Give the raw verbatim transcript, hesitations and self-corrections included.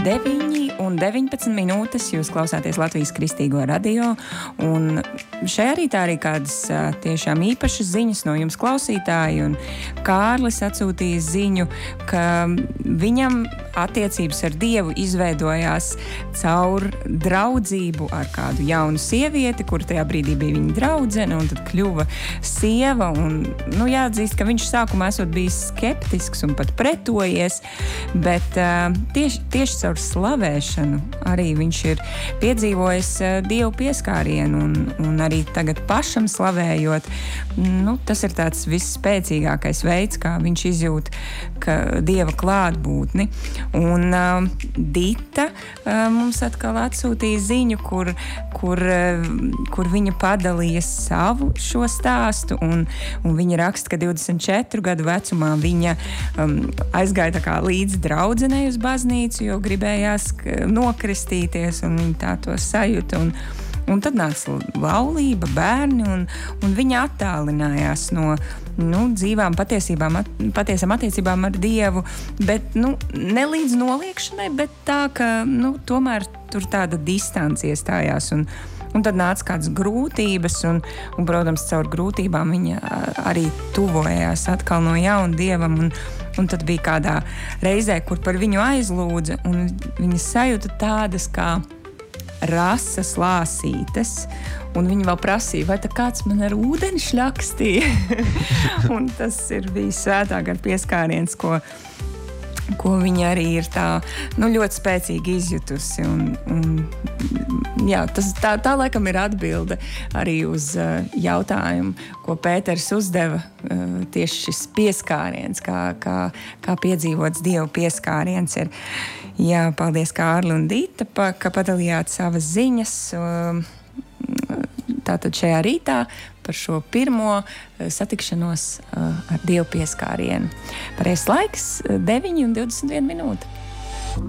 deviņi un deviņpadsmit minūtes jūs klausāties Latvijas Kristīgo radio, un šajā rītā arī kādas tiešām īpašas ziņas no jums klausītāji, un Kārlis atsūtīja ziņu, ka viņam attiecības ar Dievu izveidojās caur draudzību ar kādu jaunu sievieti, kur tajā brīdī bija viņa draudzene, un tad kļuva sieva, un, nu, jāatzīst, ka viņš sākumā esot bijis skeptisks un pat pretojies, bet uh, tieši, tieši caur slavēšanu arī viņš ir piedzīvojis uh, Dievu pieskārienu, un, un arī tagad pašam slavējot, nu, tas ir tāds visspēcīgākais veids, kā viņš izjūt ka Dieva klātbūtni. Un uh, Dita uh, mums atkal atsūtīja ziņu, kur, kur, uh, kur viņa padalīja savu šo stāstu, un, un viņa raksta, ka divdesmit četru gadu vecumā viņa um, aizgāja tā kā līdz draudzenei uz baznīcu, jo gribējās nokristīties, un viņa tā to sajūta, un Un tad nāca laulība, bērni, un, un viņa attālinājās no nu, dzīvām patiesībām, at, patiesām attiecībām ar Dievu, bet nu, ne līdz noliekšanai, bet tā, ka nu, tomēr tur tāda distance iestājās. Un, un tad nāca kādas grūtības, un, un, protams, caur grūtībām viņa arī tuvojās atkal no jauna Dievam, un, un tad bija kādā reizē, kur par viņu aizlūdza, un viņa sajūta tādas kā rasas lāsītes, un viņi vēl prasīja, vai tā kāds man ar ūdeni šļakstīja. Un tas ir bijis svētā gara pieskāriens, ko, ko viņa arī ir tā, nu, ļoti spēcīgi izjutusi. Un, un, jā, tas, tā, tā laikam ir atbilde arī uz uh, jautājumu, ko Pēters uzdeva, uh, tieši šis pieskāriens, kā, kā, kā piedzīvots Dievu pieskāriens ir. Jā, paldies Kārli un Dita, pa, ka padalījāt savas ziņas tātad šajā rītā par šo pirmo satikšanos ar Dievu pieskārienu. Pareizs laiks deviņi un divdesmit viena minūte.